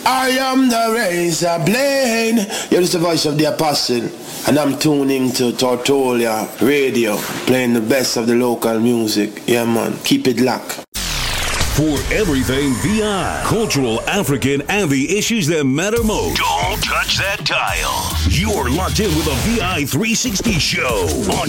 I am the razor blade. You're just the voice of the apostle. And I'm tuning to Tortolia Radio, playing the best of the local music. Yeah, man. Keep it locked. For everything VI, cultural, African, and the issues that matter most. Don't touch that dial. You're locked in with a VI 360 show on